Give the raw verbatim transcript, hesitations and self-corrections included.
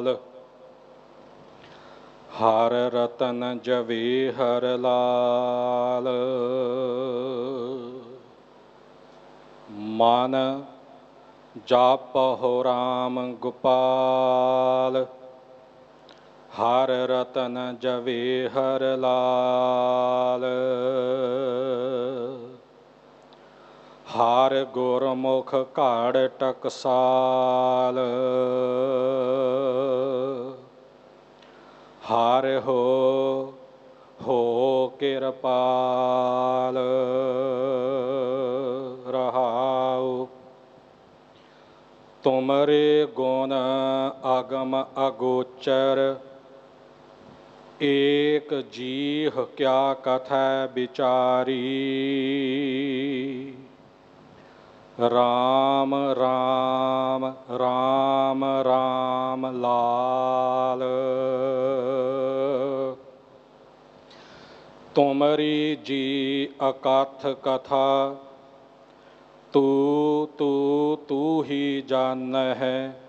ਲਾਲ। ਹਰ ਰਤਨ ਜਵੇ ਹਰ ਲਾਲ। ਮਨ ਜਾਪਹੁ ਰਾਮ ਗੋਪਾਲ। ਹਰ ਰਤਨ ਜਵੇ ਹਰ ਲਾਲ। ਹਰ ਗੁਰਮੁਖ ਘਾੜ ਟਕਸਾਲ। ਹਰ ਹੋ ਹੋ ਕਿਰਪਾਲ। ਰਹਾਉ। ਤੁਮਰੇ ਗੁਣ ਅਗਮ ਅਗੋਚਰ। ਏਕ ਜੀਹ ਕਿਆ ਕਥੈ ਵਿਚਾਰੀ। ਰਾਮ ਰਾਮ ਰਾਮ ਰਾਮ ਲਾਲ। ਤੁਮਰੀ ਜੀ ਅਕਥ ਕਥਾ। ਤੂ ਤੂ ਤੂ ਹੀ ਜਾਨਹਿ।